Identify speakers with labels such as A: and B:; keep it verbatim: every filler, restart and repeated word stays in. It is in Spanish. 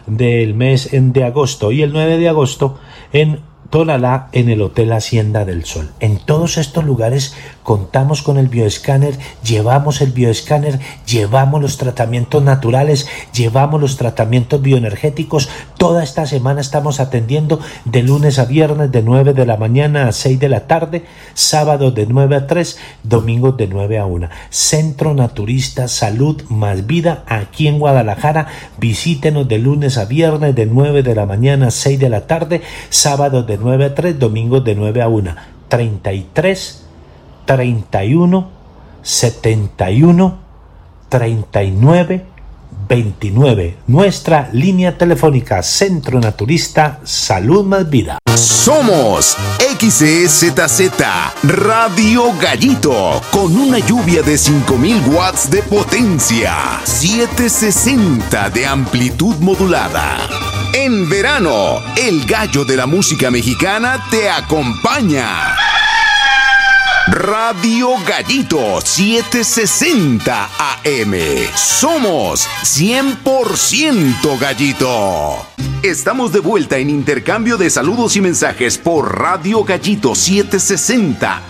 A: del mes de agosto y el nueve de agosto en Tonalá, en el Hotel Hacienda del Sol. En todos estos lugares contamos con el bioescáner, llevamos el bioescáner, llevamos los tratamientos naturales, llevamos los tratamientos bioenergéticos. Toda esta semana estamos atendiendo de lunes a viernes de nueve de la mañana a seis de la tarde, sábados de nueve a tres, domingos de nueve a una. Centro Naturista Salud Más Vida aquí en Guadalajara. Visítenos de lunes a viernes de nueve de la mañana a seis de la tarde, sábados de nueve a tres, domingos de nueve a una. treinta y tres, treinta y uno, setenta y uno, treinta y nueve, veintinueve. Nuestra línea telefónica Centro Naturista Salud Más Vida.
B: Somos X E Z Z Radio Gallito, con una lluvia de cinco mil watts de potencia, setecientos sesenta de amplitud modulada. En verano, el gallo de la música mexicana te acompaña. Radio Gallito setecientos sesenta A M. Somos cien por ciento gallito. Estamos de vuelta en intercambio de saludos y mensajes por Radio Gallito setecientos sesenta